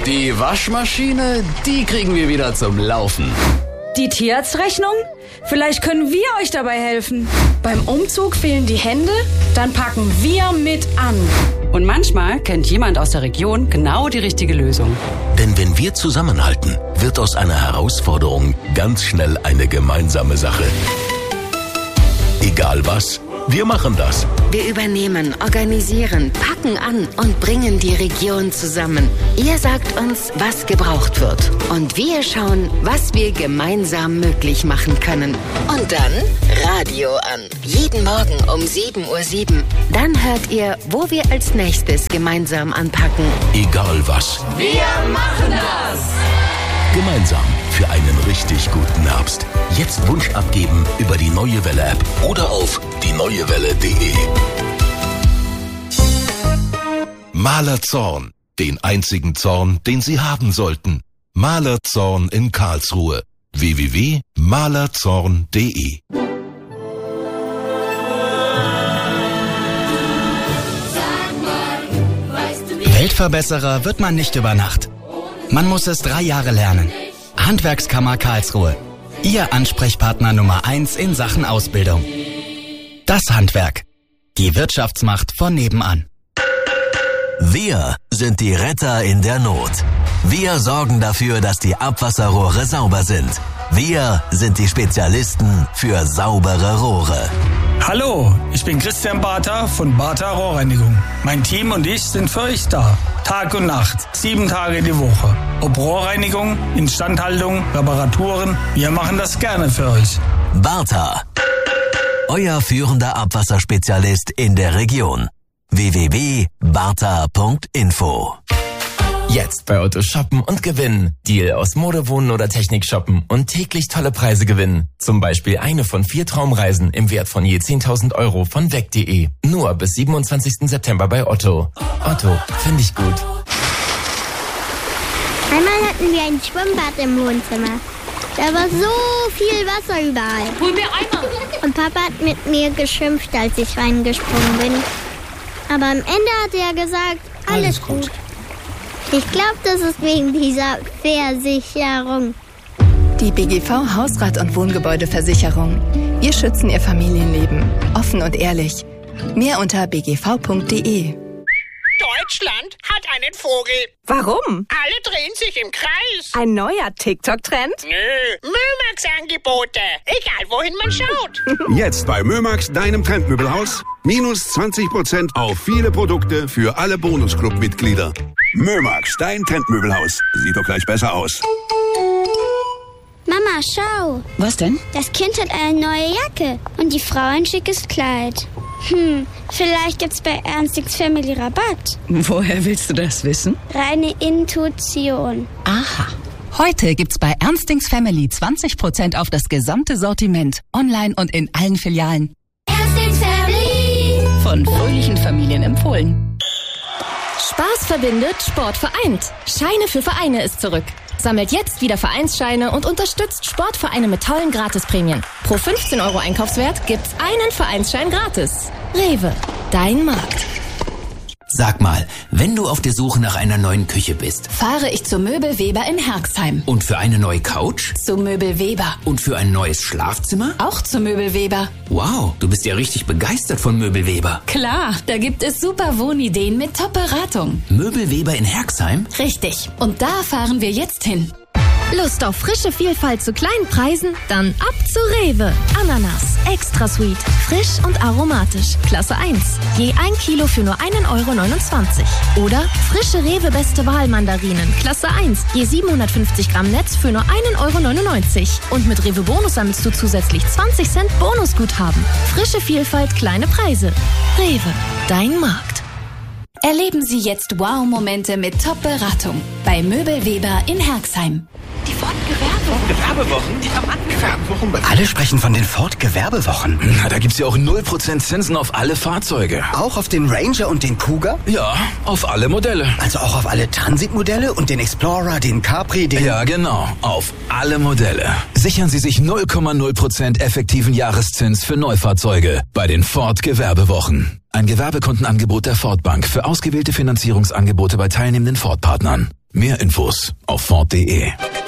Die Waschmaschine, die kriegen wir wieder zum Laufen. Die Tierarztrechnung? Vielleicht können wir euch dabei helfen. Beim Umzug fehlen die Hände? Dann packen wir mit an. Und manchmal kennt jemand aus der Region genau die richtige Lösung. Denn wenn wir zusammenhalten, wird aus einer Herausforderung ganz schnell eine gemeinsame Sache. Egal was, wir machen das. Wir übernehmen, organisieren, packen an und bringen die Region zusammen. Ihr sagt uns, was gebraucht wird. Und wir schauen, was wir gemeinsam möglich machen können. Und dann Radio an. Jeden Morgen um 7:07 Uhr. Dann hört ihr, wo wir als nächstes gemeinsam anpacken. Egal was. Wir machen das! Gemeinsam für einen richtig guten Herbst. Jetzt Wunsch abgeben über die Neue Welle App oder auf dieneuewelle.de. Mahler Zorn. Den einzigen Zorn, den Sie haben sollten. Mahler Zorn in Karlsruhe. www.mahlerzorn.de. Weltverbesserer wird man nicht über Nacht. Man muss es 3 Jahre lernen. Handwerkskammer Karlsruhe. Ihr Ansprechpartner Nummer 1 in Sachen Ausbildung. Das Handwerk. Die Wirtschaftsmacht von nebenan. Wir sind die Retter in der Not. Wir sorgen dafür, dass die Abwasserrohre sauber sind. Wir sind die Spezialisten für saubere Rohre. Hallo, ich bin Christian Bartha von Bartha Rohrreinigung. Mein Team und ich sind für euch da. Tag und Nacht, 7 Tage die Woche. Ob Rohrreinigung, Instandhaltung, Reparaturen, wir machen das gerne für euch. Bartha, euer führender Abwasserspezialist in der Region. www.bartha.info. Jetzt bei Otto shoppen und gewinnen. Deal aus Mode, Wohnen oder Technik shoppen und täglich tolle Preise gewinnen. Zum Beispiel eine von 4 Traumreisen im Wert von je 10.000 € von weg.de. Nur bis 27. September bei Otto. Otto, finde ich gut. Einmal hatten wir ein Schwimmbad im Wohnzimmer. Da war so viel Wasser überall. Hol mir Eimer. Und Papa hat mit mir geschimpft, als ich reingesprungen bin. Aber am Ende hat er gesagt, alles gut. Ich glaube, das ist wegen dieser Versicherung. Die BGV Hausrat- und Wohngebäudeversicherung. Wir schützen Ihr Familienleben. Offen und ehrlich. Mehr unter bgv.de. Deutschland hat einen Vogel. Warum? Alle drehen sich im Kreis. Ein neuer TikTok-Trend? Nö, Mömax-Angebote. Egal, wohin man schaut. Jetzt bei Mömax, deinem Trendmöbelhaus. Minus 20% auf viele Produkte für alle Bonusclub-Mitglieder. Mömax, dein Trendmöbelhaus. Sieht doch gleich besser aus. Mama, schau. Was denn? Das Kind hat eine neue Jacke und die Frau ein schickes Kleid. Vielleicht gibt's bei Ernstings Family Rabatt. Woher willst du das wissen? Reine Intuition. Aha. Heute gibt's bei Ernstings Family 20% auf das gesamte Sortiment. Online und in allen Filialen. Ernstings Family. Von fröhlichen Familien empfohlen. Spaß verbindet, Sport vereint. Scheine für Vereine ist zurück. Sammelt jetzt wieder Vereinsscheine und unterstützt Sportvereine mit tollen Gratisprämien. Pro 15 € Einkaufswert gibt's einen Vereinsschein gratis. Rewe, dein Markt. Sag mal, wenn du auf der Suche nach einer neuen Küche bist, Fahre ich zu Möbel Weber in Herxheim. und für eine neue Couch Zu Möbel Weber. und für ein neues Schlafzimmer? Auch zu Möbel Weber. Wow, du bist ja richtig begeistert von Möbelweber. Klar, da gibt es super Wohnideen mit Top-Beratung. Möbelweber in Herxheim? Richtig. Und da fahren wir jetzt hin. Lust auf frische Vielfalt zu kleinen Preisen? Dann ab zu Rewe. Ananas, extra sweet, frisch und aromatisch. Klasse 1. Je 1 Kilo für nur 1,29 €. Oder frische Rewe Beste Wahl Mandarinen. Klasse 1. Je 750 Gramm Netz für nur 1,99 €. Und mit Rewe Bonus sammelst du zusätzlich 20 Cent Bonusguthaben. Frische Vielfalt, kleine Preise. Rewe, dein Markt. Erleben Sie jetzt Wow-Momente mit Top-Beratung bei Möbelweber in Herxheim. Die Ford-Gewerbewochen? Die haben Gewerbewochen. Alle sprechen von den Ford-Gewerbewochen. Na, da gibt's ja auch 0% Zinsen auf alle Fahrzeuge. Auch auf den Ranger und den Kuga? Ja, auf alle Modelle. Also auch auf alle Transitmodelle und den Explorer, den Capri, den... Ja, genau. Auf alle Modelle. Sichern Sie sich 0,0% effektiven Jahreszins für Neufahrzeuge bei den Ford-Gewerbewochen. Ein Gewerbekundenangebot der Ford Bank für ausgewählte Finanzierungsangebote bei teilnehmenden Ford-Partnern. Mehr Infos auf Ford.de.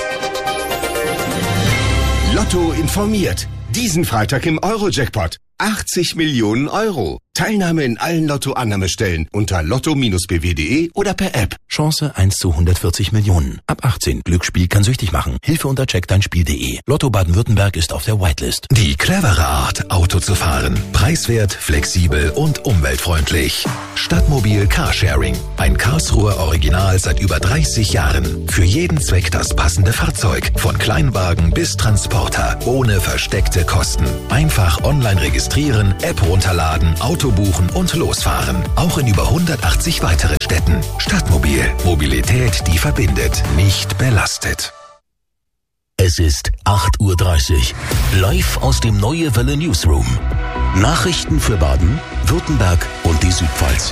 Lotto informiert. Diesen Freitag im Euro-Jackpot. 80 Millionen Euro. Teilnahme in allen Lotto-Annahmestellen unter lotto-bw.de oder per App. Chance 1 zu 140 Millionen. Ab 18. Glücksspiel kann süchtig machen. Hilfe unter checkdeinspiel.de. Lotto Baden-Württemberg ist auf der Whitelist. Die clevere Art, Auto zu fahren. Preiswert, flexibel und umweltfreundlich. Stadtmobil Carsharing. Ein Karlsruher Original seit über 30 Jahren. Für jeden Zweck das passende Fahrzeug. Von Kleinwagen bis Transporter. Ohne versteckte Kosten. Einfach online registrieren, App runterladen, Auto buchen und losfahren. Auch in über 180 weiteren Städten. Stadtmobil. Mobilität, die verbindet, nicht belastet. Es ist 8:30 Uhr. Live aus dem Neue Welle Newsroom. Nachrichten für Baden, Württemberg und die Südpfalz.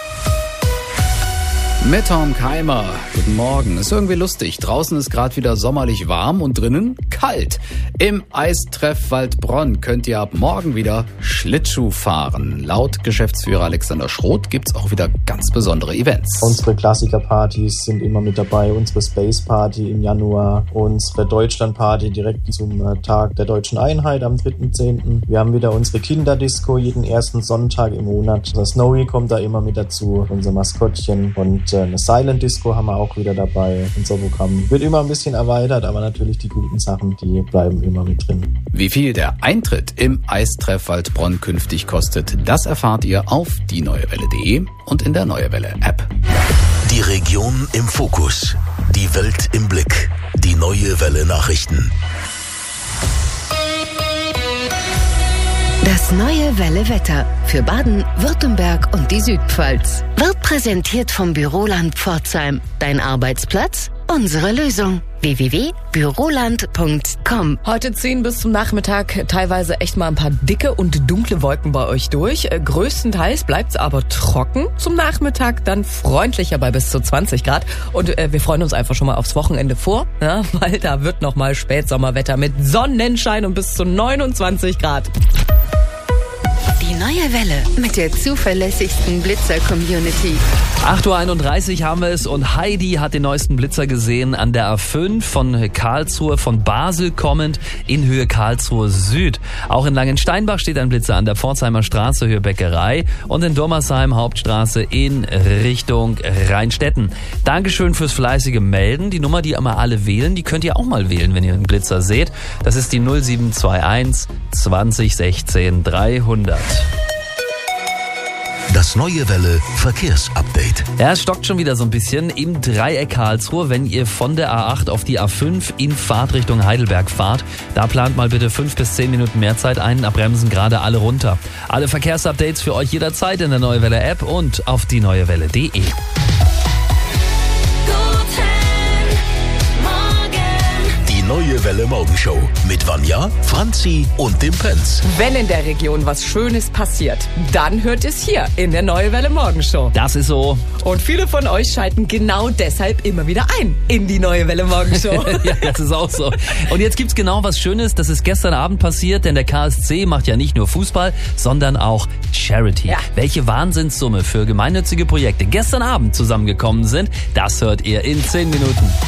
Mit Tom Keimer. Guten Morgen. Ist irgendwie lustig. Draußen ist gerade wieder sommerlich warm und drinnen kalt. Im Eistreff Waldbronn könnt ihr ab morgen wieder Schlittschuh fahren. Laut Geschäftsführer Alexander Schroth gibt's auch wieder ganz besondere Events. Unsere Klassikerpartys sind immer mit dabei. Unsere Space Party im Januar, unsere Deutschland-Party direkt zum Tag der Deutschen Einheit am 3.10. Wir haben wieder unsere Kinderdisco jeden ersten Sonntag im Monat. Das Snowy kommt da immer mit dazu, unser Maskottchen. Und eine Silent Disco haben wir auch wieder dabei. Unser Programm wird immer ein bisschen erweitert, aber natürlich die guten Sachen, die bleiben immer mit drin. Wie viel der Eintritt im Eistreff Waldbronn künftig kostet, das erfahrt ihr auf dieneuewelle.de und in der Neue Welle App. Die Region im Fokus. Die Welt im Blick. Die Neue Welle Nachrichten. Das Neue Welle Wetter für Baden, Württemberg und die Südpfalz wird präsentiert vom Büroland Pforzheim. Dein Arbeitsplatz, unsere Lösung. www.büroland.com. Heute ziehen bis zum Nachmittag teilweise echt mal ein paar dicke und dunkle Wolken bei euch durch. Größtenteils bleibt's aber trocken. Zum Nachmittag dann freundlicher bei bis zu 20 Grad. Und wir freuen uns einfach schon mal aufs Wochenende vor, ja, weil da wird noch mal Spätsommerwetter mit Sonnenschein und bis zu 29 Grad. Die Neue Welle mit der zuverlässigsten Blitzer-Community. 8:31 Uhr haben wir es und Heidi hat den neuesten Blitzer gesehen an der A5 von Karlsruhe, von Basel kommend in Höhe Karlsruhe Süd. Auch in Langensteinbach steht ein Blitzer an der Pforzheimer Straße, Höhe Bäckerei, und in Dommersheim Hauptstraße in Richtung Rheinstetten. Dankeschön fürs fleißige Melden. Die Nummer, die immer alle wählen, die könnt ihr auch mal wählen, wenn ihr einen Blitzer seht. Das ist die 0721 20 16 300. Das Neue Welle Verkehrsupdate. Ja, es stockt schon wieder so ein bisschen im Dreieck Karlsruhe, wenn ihr von der A8 auf die A5 in Fahrtrichtung Heidelberg fahrt. Da plant mal bitte 5 bis 10 Minuten mehr Zeit ein, abbremsen gerade alle runter. Alle Verkehrsupdates für euch jederzeit in der Neue Welle App und auf dieneuewelle.de. Neue Welle Morgenshow mit Vanja, Franzi und dem Prinz. Wenn in der Region was Schönes passiert, dann hört es hier in der Neue Welle Morgenshow. Das ist so. Und viele von euch schalten genau deshalb immer wieder ein in die Neue Welle Morgenshow. Ja, das ist auch so. Und jetzt gibt's genau was Schönes, das ist gestern Abend passiert, denn der KSC macht ja nicht nur Fußball, sondern auch Charity. Ja. Welche Wahnsinnssumme für gemeinnützige Projekte gestern Abend zusammengekommen sind, das hört ihr in 10 Minuten.